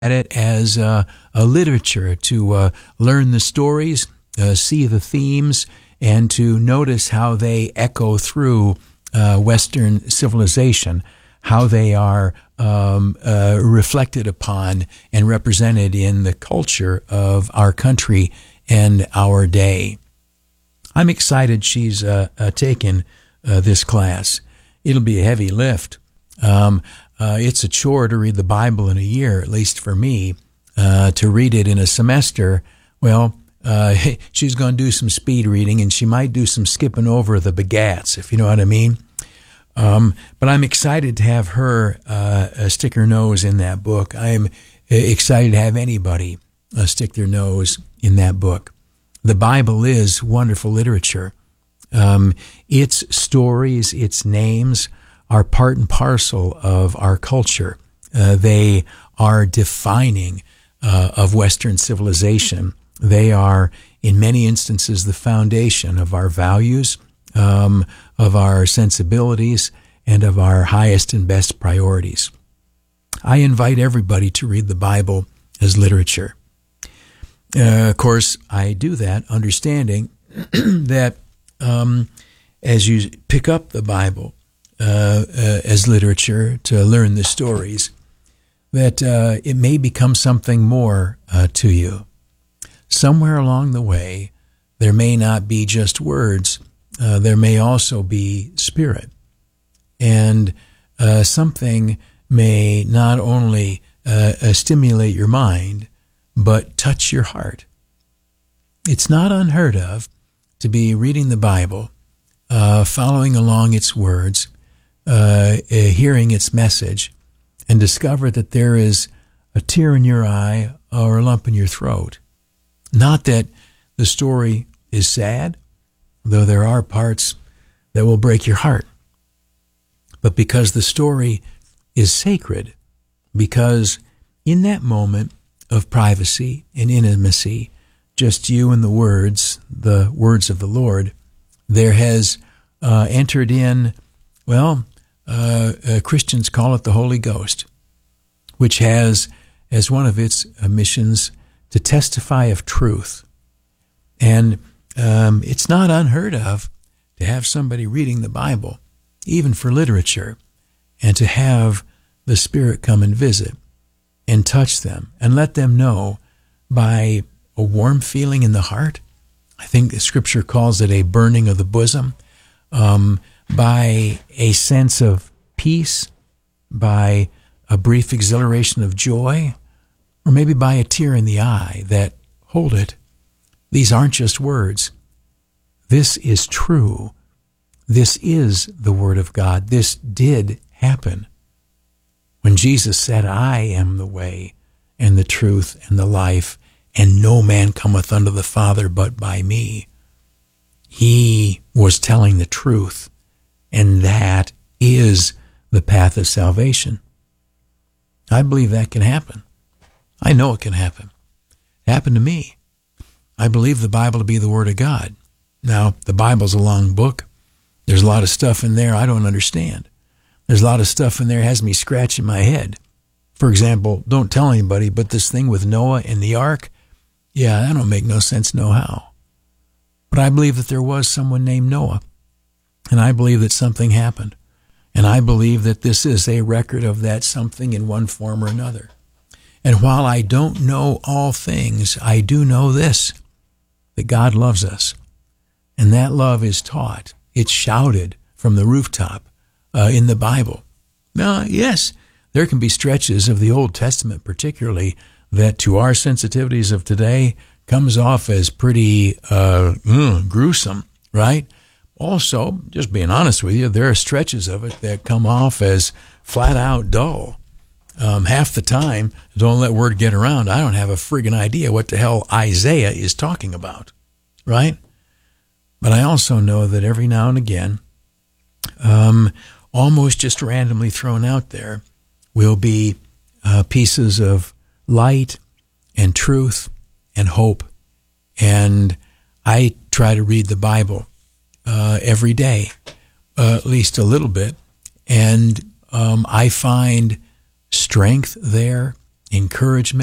at it as a literature, to learn the stories, see the themes, and to notice how they echo through Western civilization, how they are reflected upon and represented in the culture of our country and our day. I'm excited she's taken this class. It'll be a heavy lift. It's a chore to read the Bible in a year, at least for me. To read it in a semester, well, she's going to do some speed reading, and she might do some skipping over the begats, if you know what I mean. But I'm excited to have her stick her nose in that book. I'm excited to have anybody stick their nose in that book. The Bible is wonderful literature. Its stories, its names are part and parcel of our culture. They are defining of Western civilization. They are, in many instances, the foundation of our values, of our sensibilities, and of our highest and best priorities. I invite everybody to read the Bible as literature. Of course, I do that understanding that as you pick up the Bible as literature to learn the stories, that it may become something more to you. Somewhere along the way, there may not be just words. There may also be spirit. And something may not only stimulate your mind, but touch your heart. It's not unheard of to be reading the Bible, following along its words, hearing its message, and discover that there is a tear in your eye or a lump in your throat. Not that the story is sad, though there are parts that will break your heart, but because the story is sacred, because in that moment of privacy and intimacy, just you and the words of the Lord, there has entered in, Christians call it the Holy Ghost, which has as one of its missions to testify of truth. And it's not unheard of to have somebody reading the Bible, even for literature, and to have the Spirit come and visit and touch them and let them know by a warm feeling in the heart. I think the Scripture calls it a burning of the bosom, by a sense of peace, by a brief exhilaration of joy, or maybe by a tear in the eye that, hold it, these aren't just words. This is true. This is the Word of God. This did happen. When Jesus said, I am the way and the truth and the life, and no man cometh unto the Father but by me, he was telling the truth, and that is the path of salvation. I believe that can happen. I know it can happen. It happened to me. I believe the Bible to be the Word of God. Now, the Bible's a long book. There's a lot of stuff in there I don't understand. There's a lot of stuff in there that has me scratching my head. For example, don't tell anybody, but this thing with Noah and the ark, that don't make no sense no how. But I believe that there was someone named Noah, and I believe that something happened. And I believe that this is a record of that something in one form or another. And while I don't know all things, I do know this, that God loves us. And that love is taught. It's shouted from the rooftop in the Bible. Now, yes, there can be stretches of the Old Testament particularly that to our sensitivities of today comes off as pretty gruesome, right? Also, just being honest with you, there are stretches of it that come off as flat out dull. Half the time, don't let word get around, I don't have a friggin' idea what the hell Isaiah is talking about, right? But I also know that every now and again, almost just randomly thrown out there, will be pieces of light and truth and hope. And I try to read the Bible every day, at least a little bit, and I find strength there, encouragement,